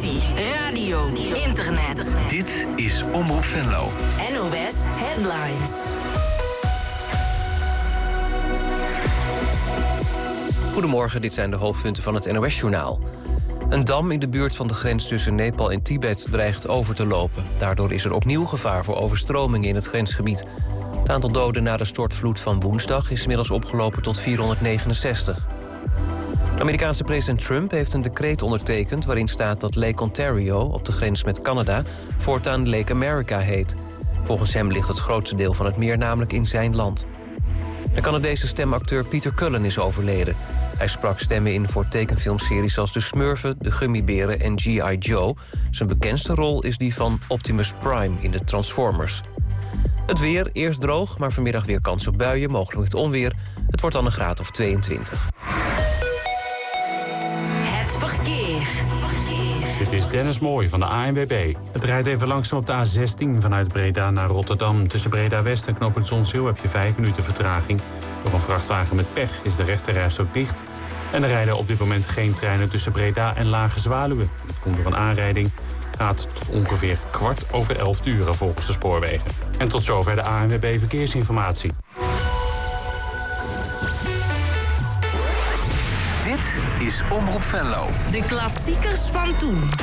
televisie, radio, internet. Dit is Omroep Venlo. NOS Headlines. Goedemorgen, dit zijn de hoofdpunten van het NOS-journaal. Een dam in de buurt van de grens tussen Nepal en Tibet dreigt over te lopen. Daardoor is er opnieuw gevaar voor overstromingen in het grensgebied. Het aantal doden na de stortvloed van woensdag is inmiddels opgelopen tot 469. De Amerikaanse president Trump heeft een decreet ondertekend waarin staat dat Lake Ontario op de grens met Canada voortaan Lake America heet. Volgens hem ligt het grootste deel van het meer namelijk in zijn land. De Canadese stemacteur Peter Cullen is overleden. Hij sprak stemmen in voor tekenfilmseries als De Smurfen, De Gummiberen en G.I. Joe. Zijn bekendste rol is die van Optimus Prime in de Transformers. Het weer, eerst droog, maar vanmiddag weer kans op buien, mogelijk met onweer. Het wordt dan een graad of 22. Het verkeer. Dit is Dennis Mooij van de ANWB. Het rijdt even langzaam op de A16 vanuit Breda naar Rotterdam. Tussen Breda West en knooppunt Zonzeel heb je 5 minuten vertraging. Door een vrachtwagen met pech is de rechterrijstrook dicht. En er rijden op dit moment geen treinen tussen Breda en Lage Zwaluwe. Dat komt door een aanrijding. Gaat tot ongeveer 11:15 duren volgens de spoorwegen. En tot zover de ANWB Verkeersinformatie. Dit is Omroep Venlo. De klassiekers van toen.